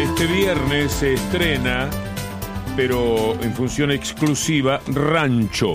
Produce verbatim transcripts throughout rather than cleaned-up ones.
Este viernes se estrena, pero en función exclusiva, Rancho.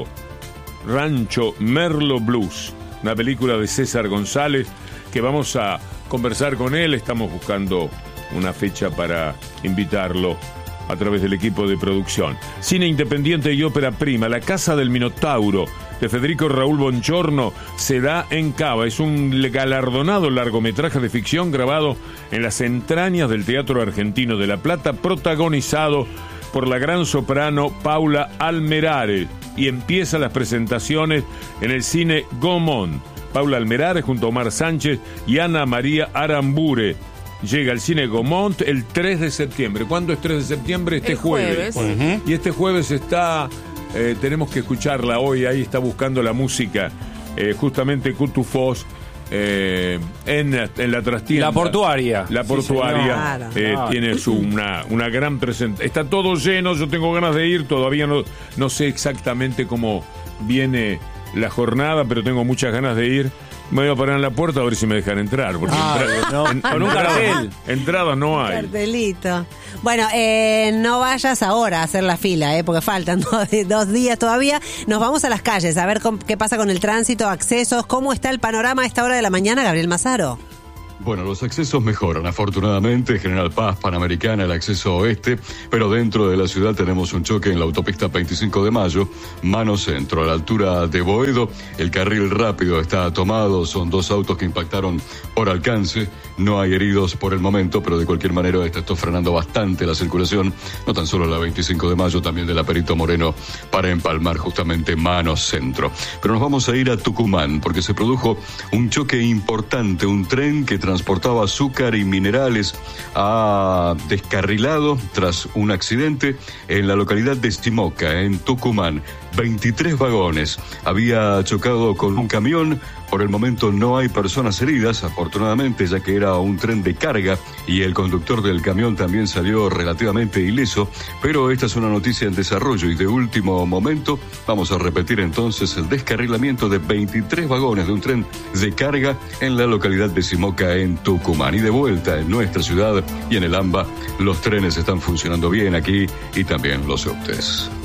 Rancho Merlo Blues, una película de César González que vamos a conversar con él. Estamos buscando una fecha para invitarlo a través del equipo de producción. Cine independiente y ópera prima, La Casa del Minotauro, de Federico Raúl Bongiorno, se da en Cava. Es un galardonado largometraje de ficción grabado en las entrañas del Teatro Argentino de La Plata, protagonizado por la gran soprano Paula Almerare, y empieza las presentaciones en el Cine Gaumont. Paula Almerare junto a Omar Sánchez y Ana María Arambure. Llega al Cine Gaumont el tres de septiembre. ¿Cuándo es tres de septiembre? Este el jueves. jueves. Uh-huh. Y este jueves está, eh, tenemos que escucharla hoy, ahí está buscando la música, eh, justamente Cutufós, eh, en, en la trastienda. La portuaria. La portuaria sí, eh, claro. tiene su, una, una gran presentación. Está todo lleno, yo tengo ganas de ir, todavía no, no sé exactamente cómo viene la jornada, pero tengo muchas ganas de ir. Me voy a parar en la puerta a ver si me dejan entrar. Porque ah, entra- no, en- con un entradas- cartel. Entradas no hay. Cartelito. Bueno, eh, no vayas ahora a hacer la fila, eh, porque faltan dos, dos días todavía. Nos vamos a las calles a ver cómo- qué pasa con el tránsito, accesos, cómo está el panorama a esta hora de la mañana, Gabriel Mazaro. Bueno, los accesos mejoran, afortunadamente. General Paz, Panamericana, el acceso oeste, pero dentro de la ciudad tenemos un choque en la autopista veinticinco de mayo, mano centro, a la altura de Boedo. El carril rápido está tomado, son dos autos que impactaron por alcance. No hay heridos por el momento, pero de cualquier manera esto está frenando bastante la circulación, no tan solo la veinticinco de mayo, también de la Perito Moreno, para empalmar justamente mano centro. Pero nos vamos a ir a Tucumán, porque se produjo un choque importante, un tren que transportaba azúcar y minerales ha descarrilado tras un accidente en la localidad de Stimoca, en Tucumán. veintitrés vagones. Había chocado con un camión. Por el momento no hay personas heridas, afortunadamente, ya que era un tren de carga y el conductor del camión también salió relativamente ileso, pero esta es una noticia en desarrollo y de último momento. Vamos a repetir entonces el descarrilamiento de veintitrés vagones de un tren de carga en la localidad de Simoca, en Tucumán. Y de vuelta en nuestra ciudad y en el AMBA, los trenes están funcionando bien aquí y también los subtes.